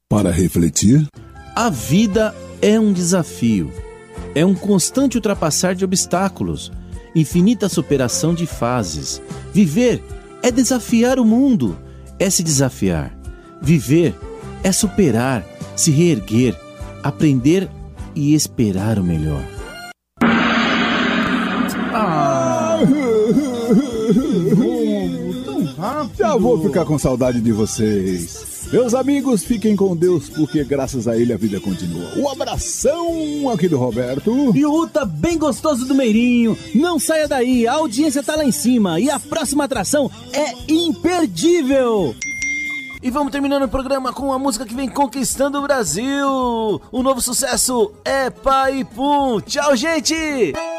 Para refletir. A vida é um desafio. É um constante ultrapassar de obstáculos, infinita superação de fases. Viver é desafiar o mundo, é se desafiar. Viver é superar, se reerguer, aprender e esperar o melhor. Já vou ficar com saudade de vocês. Meus amigos, fiquem com Deus, porque graças a ele a vida continua. Um abração aqui do Roberto. E o Uta bem gostoso do Meirinho. Não saia daí, a audiência tá lá em cima e a próxima atração é imperdível. E vamos terminando o programa com uma música que vem conquistando o Brasil. O novo sucesso é Pai Pum. Tchau, gente!